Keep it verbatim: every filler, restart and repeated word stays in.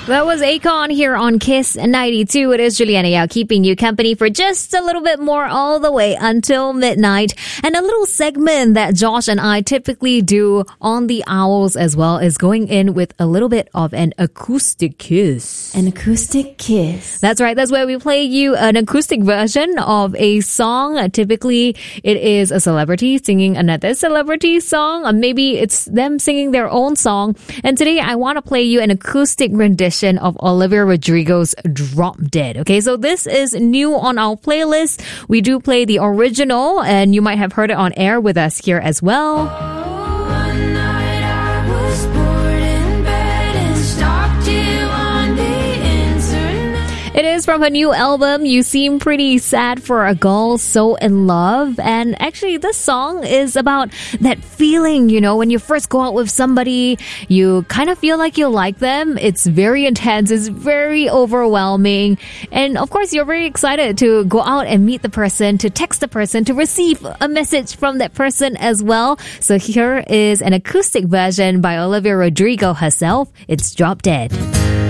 That was Akon here on Kiss ninety-two. It is Juliana Yao keeping you company for just a little bit more all the way until midnight. And a little segment that Josh and I typically do on the Owls as well is going in with a little bit of an acoustic kiss. An acoustic kiss. That's right. That's where we play you an acoustic version of a song. Uh, typically, it is a celebrity singing another celebrity song. Or maybe it's them singing their own song. And today, I want to play you an acoustic rendition of Olivia Rodrigo's Drop Dead. Okay, so this is new on our playlist. We do play the original, and you might have heard it on air with us here as well. One night I was bored in bed and stalked you on the internet. It is from her new album, You Seem Pretty Sad for a Girl So in Love. And actually, this song is about that feeling, you know, when you first go out with somebody, you kind of feel like you like them. It's very intense. It's very overwhelming. And of course, you're very excited to go out and meet the person, to text the person, to receive a message from that person as well. So here is an acoustic version by Olivia Rodrigo herself. It's Drop Dead.